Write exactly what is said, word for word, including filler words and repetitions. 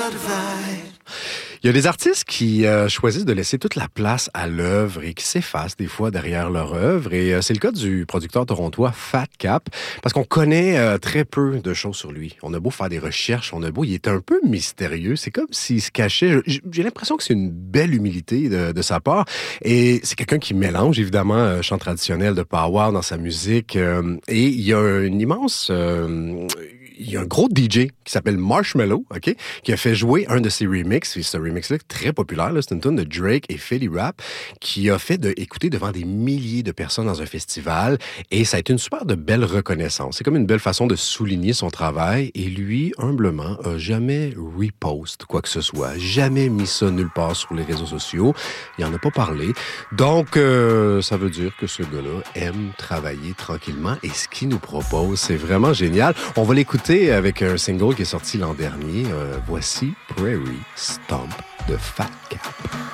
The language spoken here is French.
Il y a des artistes qui euh, choisissent de laisser toute la place à l'œuvre et qui s'effacent des fois derrière leur œuvre. Et euh, c'est le cas du producteur torontois Fat Cap, parce qu'on connaît euh, très peu de choses sur lui. On a beau faire des recherches, on a beau, il est un peu mystérieux. C'est comme s'il se cachait. J'ai l'impression que c'est une belle humilité de, de sa part. Et c'est quelqu'un qui mélange évidemment euh, chant traditionnel de power dans sa musique. Euh, et il y a une immense... Euh, il y a un gros D J qui s'appelle Marshmello, OK, qui a fait jouer un de ses remixes. Et ce remix-là est très populaire. Là, c'est une tune de Drake et Philly Rap qui a fait de, écouter devant des milliers de personnes dans un festival. Et ça a été une super de belle reconnaissance. C'est comme une belle façon de souligner son travail. Et lui, humblement, a jamais repost quoi que ce soit. Jamais mis ça nulle part sur les réseaux sociaux. Il en a pas parlé. Donc, euh, ça veut dire que ce gars-là aime travailler tranquillement. Et ce qu'il nous propose, c'est vraiment génial. On va l'écouter avec un single qui est sorti l'an dernier. Euh, voici Prairie Stomp de Fat Cap.